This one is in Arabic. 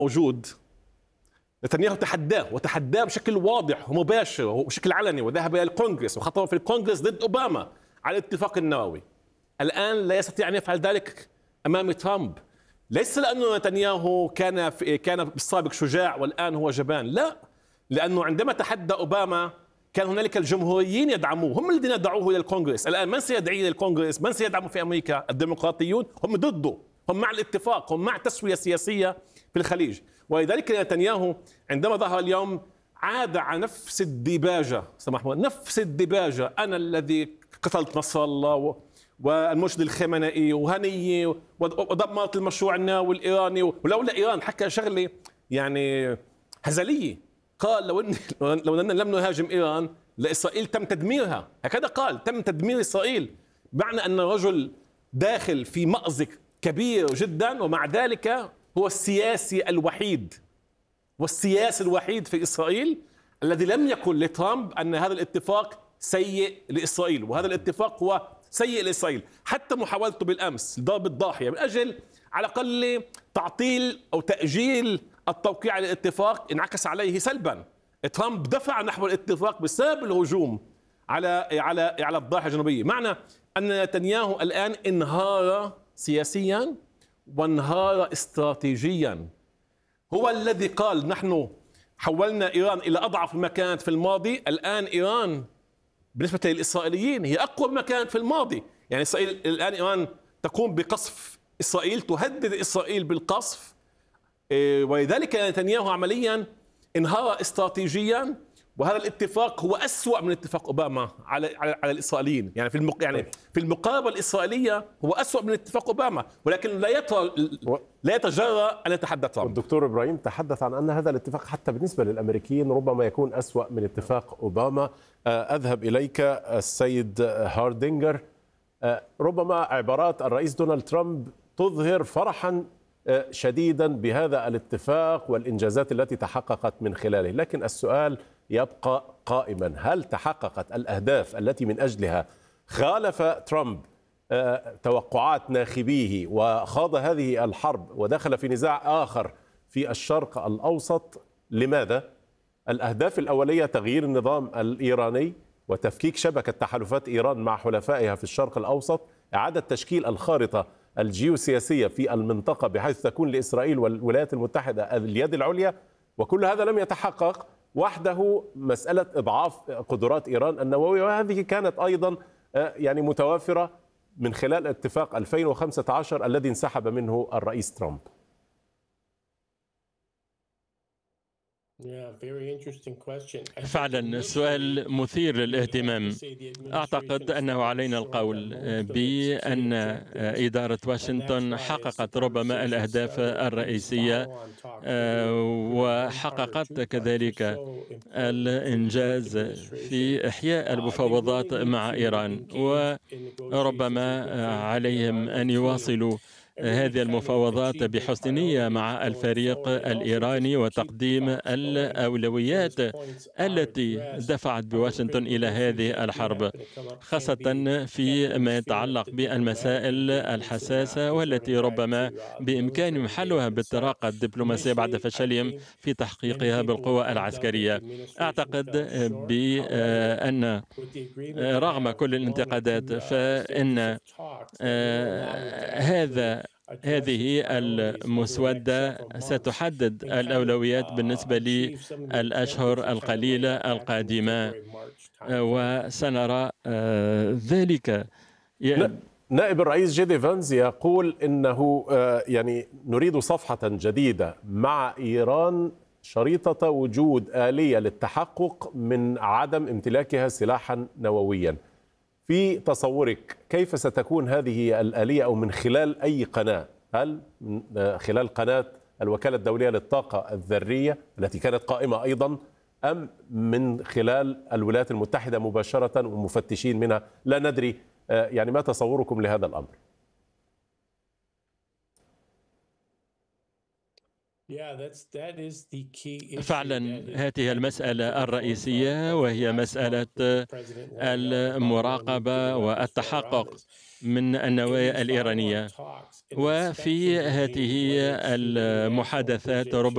موجود، نتنياهو وتحداه بشكل واضح ومباشر وبشكل علني، وذهب إلى الكونغرس وخطب في الكونغرس ضد أوباما على الاتفاق النووي. الآن لا يستطيع أن يفعل ذلك أمام ترامب، ليس لأنه نتنياهو كان بالسابق شجاع والآن هو جبان، لا، لأنه عندما تحدى أوباما كان هنالك الجمهوريين يدعموه، هم الذين دعوه إلى الكونغرس. الآن من سيدعيه إلى الكونغرس؟ من سيدعمه في أمريكا؟ الديمقراطيون هم ضده، هم مع الاتفاق، هم مع تسوية سياسية في الخليج. ولذلك نتنياهو عندما ظهر اليوم عاد على نفس الديباجة، سمح الله، نفس الديباجة، أنا الذي قتلت نصر الله والمرشد الخامنئي وهنية ودمرت المشروع النووي الإيراني، ولولا إيران حكى شغلة يعني هزلية، قال لو أننا لم نهاجم إيران لإسرائيل تم تدميرها، هكذا قال، تم تدمير إسرائيل، معنى أن الرجل داخل في مأزق كبير جدا، ومع ذلك هو السياسي الوحيد في إسرائيل الذي لم يقل لترامب أن هذا الاتفاق سيء لإسرائيل، وهذا الاتفاق هو سيء لإسرائيل. حتى محاولته بالأمس لضرب الضاحية من أجل على الأقل تعطيل أو تأجيل التوقيع على الاتفاق انعكس عليه سلبا. ترامب دفع نحو الاتفاق بسبب الهجوم على الضاحية الجنوبية. معنى أن نتنياهو الآن انهار سياسيا وانهار استراتيجيا. هو الذي قال نحن حولنا إيران إلى أضعف ما كانت في الماضي، الآن إيران بالنسبة للإسرائيليين هي أقوى ما كانت في الماضي. يعني إسرائيل الآن، إيران تقوم بقصف إسرائيل، تهدد إسرائيل بالقصف، ولذلك نتنياهو عمليا انهار استراتيجيا. وهذا الاتفاق هو أسوأ من اتفاق أوباما على الإسرائيليين، يعني في المقاربة الإسرائيلية هو أسوأ من اتفاق أوباما، ولكن لا يتجرأ أن يتحدث عنه. الدكتور إبراهيم تحدث عن أن هذا الاتفاق حتى بالنسبة للأمريكيين ربما يكون أسوأ من اتفاق أوباما. أذهب إليك السيد هاردينجر. ربما عبارات الرئيس دونالد ترامب تظهر فرحا شديدا بهذا الاتفاق والإنجازات التي تحققت من خلاله، لكن السؤال يبقى قائما: هل تحققت الأهداف التي من أجلها خالف ترامب توقعات ناخبيه وخاض هذه الحرب ودخل في نزاع آخر في الشرق الأوسط؟ لماذا؟ الأهداف الأولية تغيير النظام الإيراني وتفكيك شبكة تحالفات إيران مع حلفائها في الشرق الأوسط، إعادة تشكيل الخارطة الجيوسياسية في المنطقة بحيث تكون لإسرائيل والولايات المتحدة اليد العليا، وكل هذا لم يتحقق وحده. مسألة إضعاف قدرات إيران النووية، وهذه كانت أيضا يعني متوافرة من خلال اتفاق 2015 الذي انسحب منه الرئيس ترامب. فعلا سؤال مثير للاهتمام. أعتقد أنه علينا القول بأن إدارة واشنطن حققت ربما الأهداف الرئيسية، وحققت كذلك الإنجاز في إحياء المفاوضات مع إيران، وربما عليهم أن يواصلوا هذه المفاوضات بحسن نية مع الفريق الإيراني وتقديم الأولويات التي دفعت بواشنطن إلى هذه الحرب، خاصة فيما يتعلق بالمسائل الحساسة والتي ربما بإمكانهم حلها بالطريقة الدبلوماسية بعد فشلهم في تحقيقها بالقوى العسكرية. أعتقد بأن رغم كل الانتقادات فإن هذه المسودة ستحدد الأولويات بالنسبة للأشهر القليلة القادمة، وسنرى ذلك. نائب الرئيس جي دي فانز يقول إنه يعني نريد صفحة جديدة مع إيران شريطة وجود آلية للتحقق من عدم امتلاكها سلاحا نوويا. في تصورك كيف ستكون هذه الآلية، أو من خلال أي قناة؟ هل من خلال قناة الوكالة الدولية للطاقة الذرية التي كانت قائمة أيضا، أم من خلال الولايات المتحدة مباشرة ومفتشين منها؟ لا ندري، يعني ما تصوركم لهذا الأمر؟ فعلا هذه المسألة الرئيسية، وهي مسألة المراقبة والتحقق من النوايا الإيرانية. وفي هذه المحادثات ربما